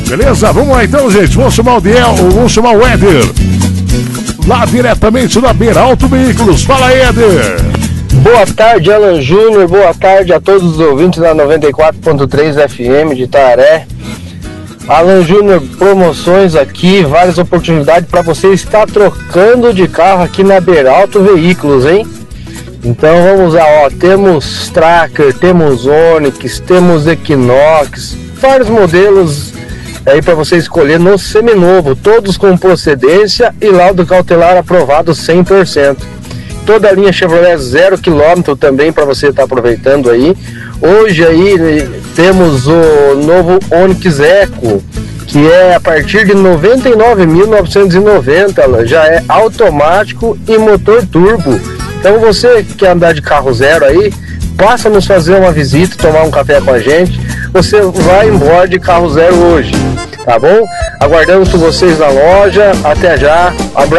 Beleza? Vamos lá então, gente. Vamos chamar o Éder. Lá diretamente da Beralto Veículos. Fala aí, Éder. Boa tarde, Alan Júnior. Boa tarde a todos os ouvintes da 94.3 FM de Itararé. Alan Júnior, promoções aqui, várias oportunidades para você estar trocando de carro aqui na Beralto Veículos, hein? Então vamos lá, ó, temos Tracker, temos Onix, temos Equinox, vários modelos aí para você escolher no seminovo, todos com procedência e laudo cautelar aprovado 100%. Toda a linha Chevrolet 0 km também para você estar aproveitando aí. Hoje aí temos o novo Onix Eco, que é a partir de R$ 99.990, já é automático e motor turbo. Então você que quer andar de carro zero aí, passa a nos fazer uma visita, tomar um café com a gente. Você vai embora de carro zero hoje, tá bom? Aguardamos por vocês na loja. Até já. Abraço.